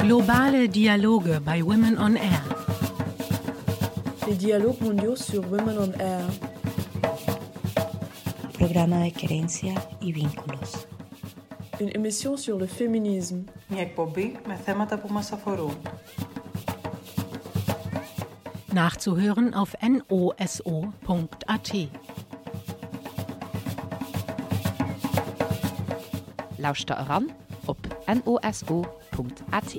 Globale Dialoge bei Women on Air. Les dialogues mondiaux sur Women on Air. Programa de querencia y vínculos. Une émission sur le féminisme. Μια εκπομπή με θέματα που μας αφορούν. Nachzuhören auf noso.at. Lauscht da ran op noso.at.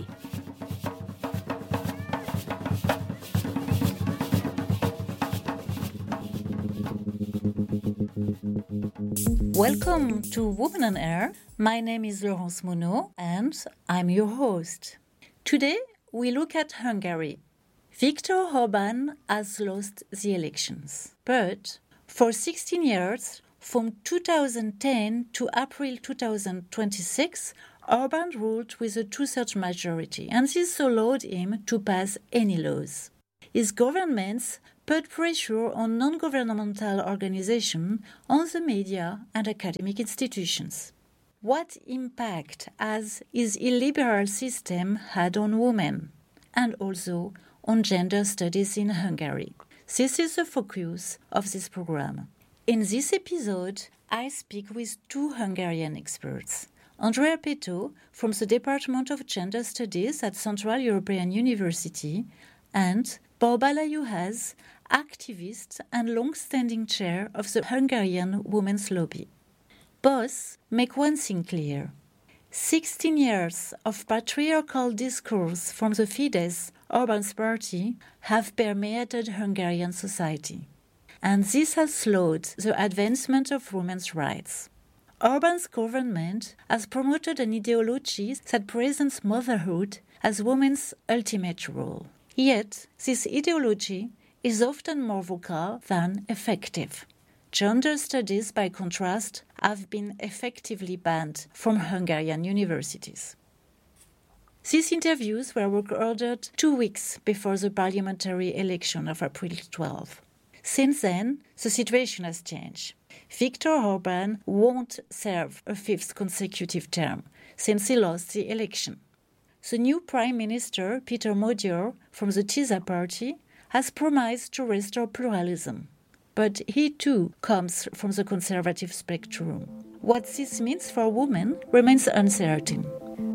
Welcome to Women on Air. My name is Laurence Monod and I'm your host. Today we look at Hungary. Viktor Orbán has lost the elections, but for 16 years, from 2010 to April 2026, Orbán ruled with a two-thirds majority, and this allowed him to pass any laws. His governments put pressure on non-governmental organizations, on the media and academic institutions. What impact has his illiberal system had on women, and also on gender studies in Hungary? This is the focus of this program. In this episode, I speak with two Hungarian experts. Andrea Peto from the Department of Gender Studies at Central European University and Borbála Juhász, activist and long-standing chair of the Hungarian Women's Lobby. Both make one thing clear. 16 years of patriarchal discourse from the Fidesz, Orbán's party, have permeated Hungarian society. And this has slowed the advancement of women's rights. Orbán's government has promoted an ideology that presents motherhood as women's ultimate role. Yet, this ideology is often more vocal than effective. Gender studies, by contrast, have been effectively banned from Hungarian universities. These interviews were recorded 2 weeks before the parliamentary election of April 12. Since then, the situation has changed. Viktor Orbán won't serve a fifth consecutive term, since he lost the election. The new Prime Minister, Péter Magyar, from the TISA party, has promised to restore pluralism. But he too comes from the conservative spectrum. What this means for women remains uncertain.